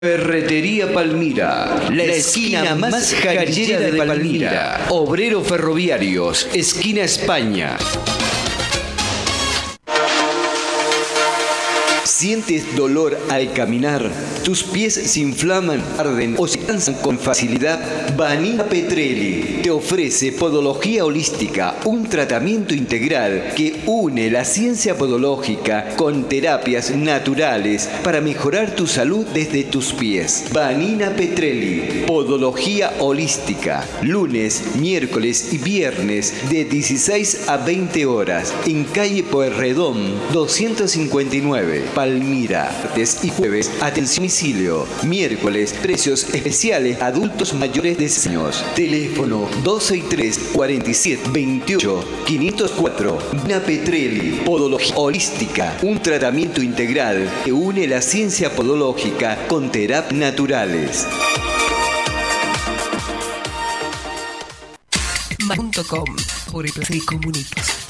Ferretería Palmira, la esquina más jarillera de Palmira. Obreros Ferroviarios, esquina España. ¿Sientes dolor al caminar? ¿Tus pies se inflaman, arden o se cansan con facilidad? Vanina Petrelli te ofrece podología holística, un tratamiento integral que une la ciencia podológica con terapias naturales para mejorar tu salud desde tus pies. Vanina Petrelli, podología holística, lunes, miércoles y viernes de 16 a 20 horas en calle Pueyrredón 259. Palmira, martes y jueves, atención domicilio. Miércoles, precios especiales, adultos mayores de 6 años. Teléfono 263 47 28 504. Vanina Petrelli, podología holística, un tratamiento integral que une la ciencia podológica con terapias naturales. .com, por el placer y comunicación.